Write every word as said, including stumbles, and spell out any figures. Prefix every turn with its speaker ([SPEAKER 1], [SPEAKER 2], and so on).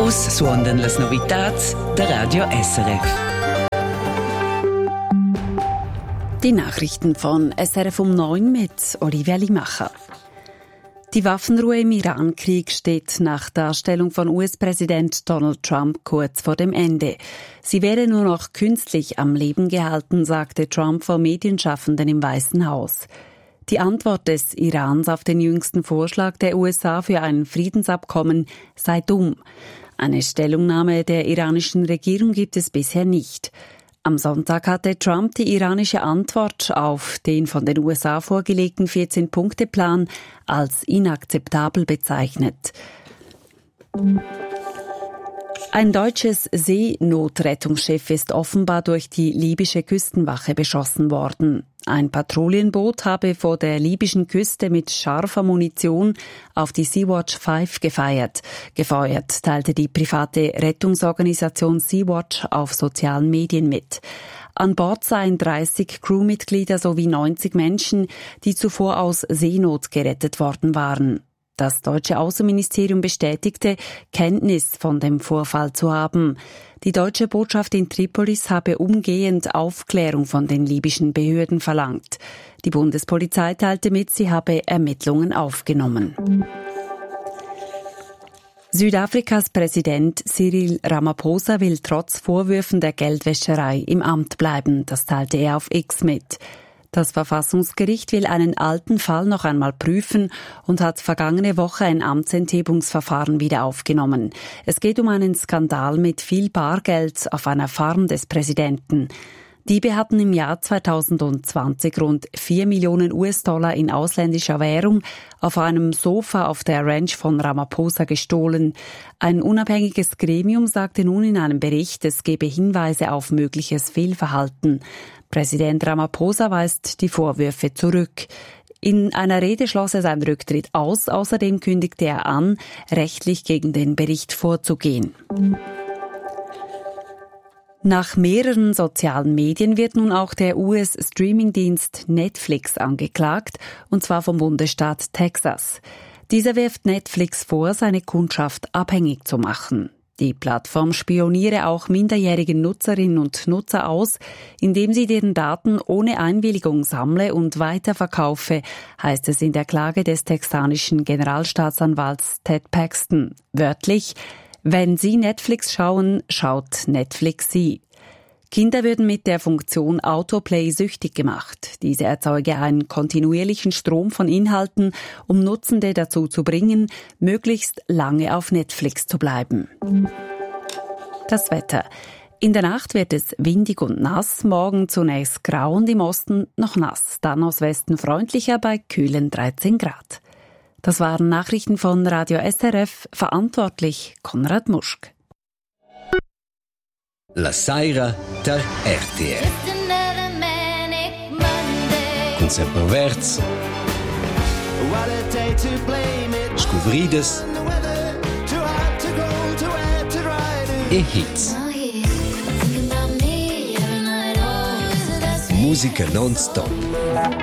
[SPEAKER 1] Uss suondan las novitats der Radio S R F.
[SPEAKER 2] Die Nachrichten von S R F um neun mit Olivia Limacher. Die Waffenruhe im Iran-Krieg steht nach Darstellung von U S-Präsident Donald Trump kurz vor dem Ende. Sie wäre nur noch künstlich am Leben gehalten, sagte Trump vor Medienschaffenden im Weißen Haus. Die Antwort des Irans auf den jüngsten Vorschlag der U S A für ein Friedensabkommen sei dumm. Eine Stellungnahme der iranischen Regierung gibt es bisher nicht. Am Sonntag hatte Trump die iranische Antwort auf den von den U S A vorgelegten vierzehn-Punkte-Plan als inakzeptabel bezeichnet. Ein deutsches Seenotrettungsschiff ist offenbar durch die libysche Küstenwache beschossen worden. Ein Patrouillenboot habe vor der libyschen Küste mit scharfer Munition auf die Sea-Watch fünf gefeiert. Gefeuert, teilte die private Rettungsorganisation Sea-Watch auf sozialen Medien mit. An Bord seien dreißig Crewmitglieder sowie neunzig Menschen, die zuvor aus Seenot gerettet worden waren. Das deutsche Außenministerium bestätigte, Kenntnis von dem Vorfall zu haben. Die deutsche Botschaft in Tripolis habe umgehend Aufklärung von den libyschen Behörden verlangt. Die Bundespolizei teilte mit, sie habe Ermittlungen aufgenommen. Südafrikas Präsident Cyril Ramaphosa will trotz Vorwürfen der Geldwäscherei im Amt bleiben. Das teilte er auf X mit. Das Verfassungsgericht will einen alten Fall noch einmal prüfen und hat vergangene Woche ein Amtsenthebungsverfahren wieder aufgenommen. Es geht um einen Skandal mit viel Bargeld auf einer Farm des Präsidenten. Diebe hatten im Jahr zweitausendzwanzig rund vier Millionen U S-Dollar in ausländischer Währung auf einem Sofa auf der Ranch von Ramaphosa gestohlen. Ein unabhängiges Gremium sagte nun in einem Bericht, es gebe Hinweise auf mögliches Fehlverhalten. Präsident Ramaphosa weist die Vorwürfe zurück. In einer Rede schloss er seinen Rücktritt aus. Außerdem kündigte er an, rechtlich gegen den Bericht vorzugehen. Nach mehreren sozialen Medien wird nun auch der U S-Streamingdienst Netflix angeklagt, und zwar vom Bundesstaat Texas. Dieser wirft Netflix vor, seine Kundschaft abhängig zu machen. Die Plattform spioniere auch minderjährigen Nutzerinnen und Nutzer aus, indem sie deren Daten ohne Einwilligung sammle und weiterverkaufe, heißt es in der Klage des texanischen Generalstaatsanwalts Ted Paxton. Wörtlich: Wenn Sie Netflix schauen, schaut Netflix Sie. Kinder würden mit der Funktion Autoplay süchtig gemacht. Diese erzeuge einen kontinuierlichen Strom von Inhalten, um Nutzende dazu zu bringen, möglichst lange auf Netflix zu bleiben. Das Wetter. In der Nacht wird es windig und nass, morgen zunächst grau und im Osten noch nass, dann aus Westen freundlicher bei kühlen dreizehn Grad. Das waren Nachrichten von Radio S R F, verantwortlich Konrad Muschk.
[SPEAKER 3] La Saira der R T L. Con sempre verz. Scouvrides. E hits. Musica non-stop.